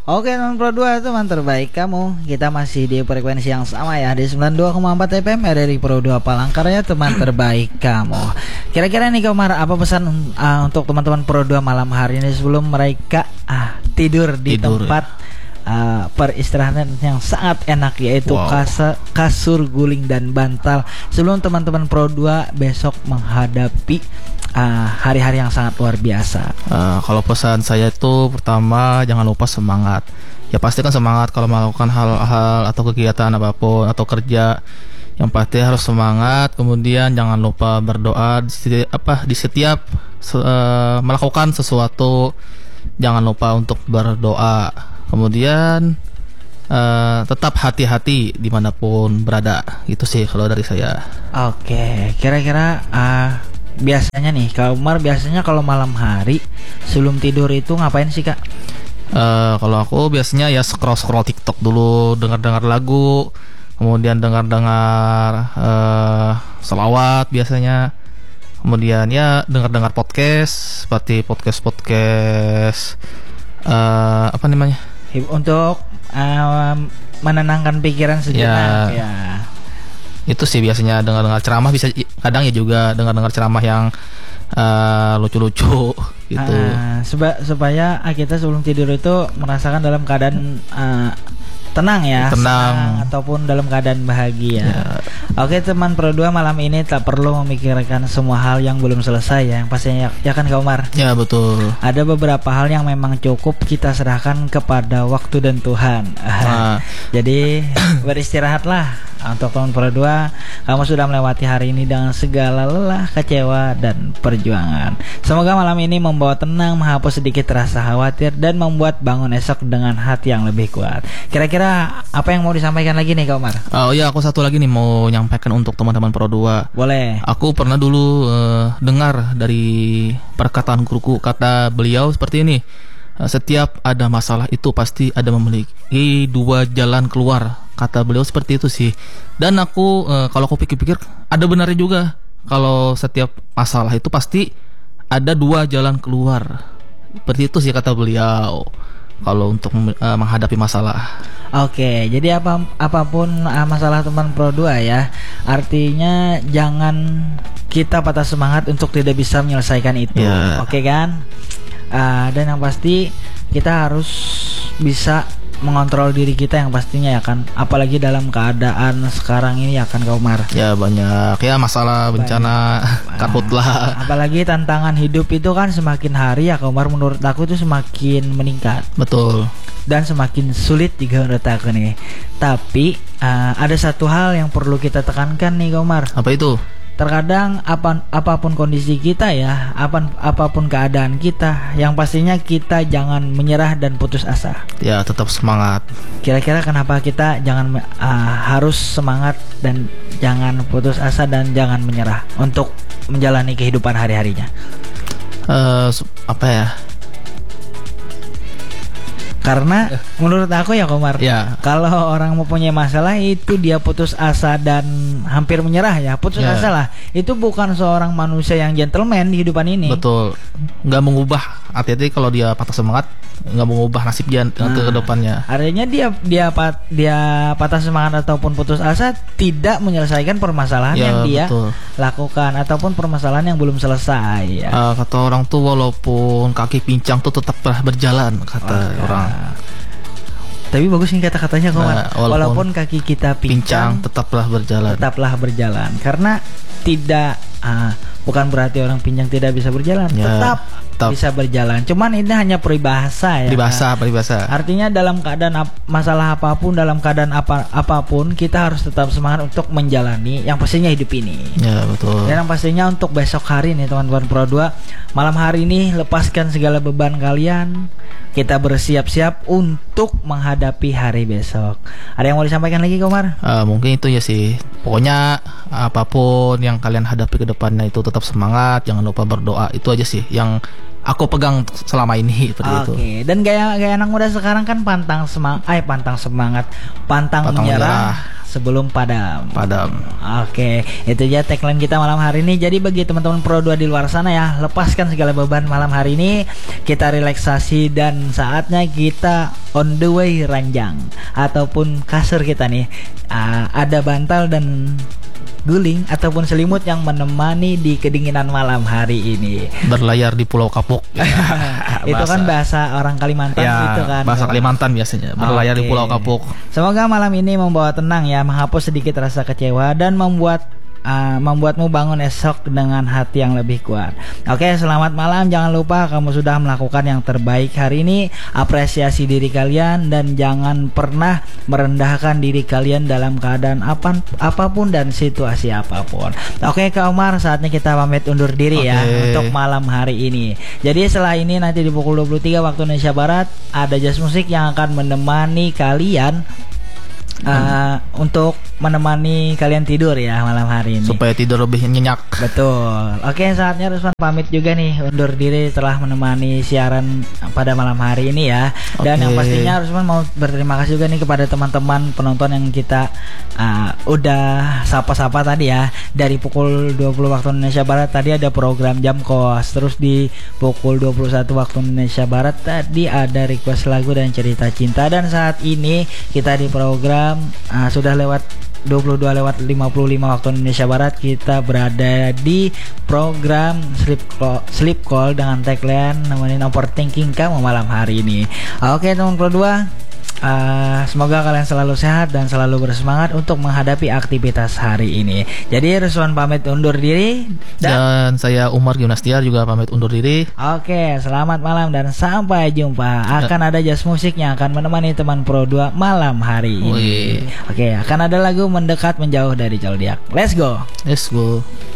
Oke, teman Pro 2 teman terbaik kamu. Kita masih di frekuensi yang sama ya, di 92,4 FM RRI Pro 2 Palangkaraya, teman terbaik kamu. Kira-kira nih Komar, apa pesan untuk teman-teman Pro 2 malam hari ini sebelum mereka tidur di tempat peristirahatan yang sangat enak, yaitu kasur guling dan bantal, sebelum teman-teman Pro 2 besok menghadapi hari-hari yang sangat luar biasa. Kalau pesan saya itu pertama, jangan lupa semangat. Ya pasti kan semangat kalau melakukan hal-hal atau kegiatan apapun atau kerja. Yang pasti harus semangat. Kemudian jangan lupa berdoa di setiap melakukan sesuatu. Jangan lupa untuk berdoa. Kemudian tetap hati-hati dimanapun berada. Itu sih kalau dari saya. Oke, kira-kira biasanya nih Kak Umar, biasanya kalau malam hari sebelum tidur itu ngapain sih Kak? Kalau aku biasanya ya scroll TikTok dulu, dengar lagu, kemudian dengar selawat biasanya, kemudian ya dengar podcast seperti podcast apa namanya, untuk menenangkan pikiran sejenak ya. Itu sih biasanya dengar ceramah, bisa kadang ya juga dengar ceramah yang lucu-lucu gitu. Supaya kita sebelum tidur itu merasakan dalam keadaan tenang ya, senang ataupun dalam keadaan bahagia. Oke teman Pro 2, malam ini tak perlu memikirkan semua hal yang belum selesai ya, yang pastinya ya kan Kak Umar? Ya betul. Ada beberapa hal yang memang cukup kita serahkan kepada waktu dan Tuhan. Jadi beristirahatlah. Untuk teman Pro 2, kamu sudah melewati hari ini dengan segala lelah, kecewa, dan perjuangan. Semoga malam ini membawa tenang, menghapus sedikit rasa khawatir, dan membuat bangun esok dengan hati yang lebih kuat. Kira-kira apa yang mau disampaikan lagi nih Kak Umar? Oh iya, aku satu lagi nih mau nyampaikan untuk teman-teman Pro 2. Boleh. Aku pernah dulu dengar dari perkataan guruku, kata beliau seperti ini. Setiap ada masalah itu pasti ada memiliki dua jalan keluar. Kata beliau seperti itu sih. Dan aku kalau aku pikir-pikir ada benarnya juga. Kalau setiap masalah itu pasti ada dua jalan keluar. Seperti itu sih kata beliau kalau untuk menghadapi masalah. Oke, jadi apapun masalah teman Pro 2 ya, artinya jangan kita patah semangat untuk tidak bisa menyelesaikan itu. Oke kan? Dan yang pasti kita harus bisa mengontrol diri kita yang pastinya ya kan, apalagi dalam keadaan sekarang ini ya kan Kak Umar. Ya banyak ya masalah, bencana, karhutlah. Apalagi tantangan hidup itu kan semakin hari ya Kak Umar, menurut aku itu semakin meningkat. Betul. Dan semakin sulit juga menurut aku nih. Tapi ada satu hal yang perlu kita tekankan nih Kak Umar. Apa itu? Terkadang apapun kondisi kita ya, apapun keadaan kita, yang pastinya kita jangan menyerah dan putus asa. Ya, tetap semangat. Kira-kira kenapa kita jangan harus semangat dan jangan putus asa dan jangan menyerah untuk menjalani kehidupan hari-harinya? Apa ya? Karena menurut aku ya Komar, kalau orang mempunyai masalah itu dia putus asa dan hampir menyerah ya, putus asa lah. Itu bukan seorang manusia yang gentleman di kehidupan ini. Betul. Nggak mengubah, hati-hati kalau dia patah semangat, nggak mengubah nasib dia ke depannya. Artinya dia patah semangat ataupun putus asa tidak menyelesaikan permasalahan yang dia lakukan ataupun permasalahan yang belum selesai ya. Kata orang tuh walaupun kaki pincang tuh tetaplah berjalan, kata orang. Tapi bagus nih kata-katanya Komar. Walaupun kaki kita pincang tetaplah berjalan. Karena tidak bukan berarti orang pincang tidak bisa berjalan, tetap bisa berjalan. Cuman ini hanya peribahasa ya. Peribahasa. Artinya dalam keadaan masalah apapun, dalam keadaan apapun, kita harus tetap semangat untuk menjalani yang pastinya hidup ini. Ya, betul. Dan yang pastinya untuk besok hari nih teman-teman Pro 2, malam hari ini lepaskan segala beban kalian. Kita bersiap-siap untuk menghadapi hari besok. Ada yang mau disampaikan lagi Komar? Mungkin itu ya sih. Pokoknya apapun yang kalian hadapi ke depannya itu tetap semangat, jangan lupa berdoa. Itu aja sih yang aku pegang selama ini seperti itu. Dan gaya anak muda sekarang kan pantang semangat, pantang menyerah, sebelum padam. Padam. Oke, itu aja tagline kita malam hari ini. Jadi bagi teman-teman Pro 2 di luar sana ya, lepaskan segala beban malam hari ini. Kita relaksasi dan saatnya kita on the way ranjang ataupun kasur kita nih. Ada bantal dan guling ataupun selimut yang menemani di kedinginan malam hari ini. Berlayar di Pulau Kapuk. Itu kan bahasa orang Kalimantan ya, gitu kan. Bahasa Kalimantan biasanya. Berlayar di Pulau Kapuk. Semoga malam ini membawa tenang ya, menghapus sedikit rasa kecewa dan membuatmu bangun esok dengan hati yang lebih kuat. Oke, selamat malam. Jangan lupa kamu sudah melakukan yang terbaik hari ini. Apresiasi diri kalian dan jangan pernah merendahkan diri kalian dalam keadaan apapun dan situasi apapun. Oke, Kak Umar, saatnya kita pamit undur diri ya untuk malam hari ini. Jadi setelah ini nanti di pukul 23 waktu Indonesia Barat ada jazz musik yang akan menemani kalian untuk menemani kalian tidur ya malam hari ini, supaya tidur lebih nyenyak. Betul. Oke, saatnya Rusman pamit juga nih, undur diri setelah menemani siaran pada malam hari ini ya. Dan yang pastinya Rusman mau berterima kasih juga nih kepada teman-teman penonton yang kita udah sapa-sapa tadi ya. Dari pukul 20 waktu Indonesia Barat tadi ada program Jam Kos. Terus di pukul 21 waktu Indonesia Barat tadi ada request lagu dan cerita cinta. Dan saat ini kita di program sudah lewat 22:55 waktu Indonesia Barat. Kita berada di program Sleep Call dengan tagline nemenin overthinking kamu malam hari ini. Oke teman Pro 2, semoga kalian selalu sehat dan selalu bersemangat untuk menghadapi aktivitas hari ini. Jadi Ruswan pamit undur diri dan saya Umar Gimnastiar juga pamit undur diri. Oke, selamat malam dan sampai jumpa. Akan ada jazz musik yang akan menemani teman Pro 2 malam hari ini. Oke, akan ada lagu Mendekat Menjauh dari Zodiac. Let's go.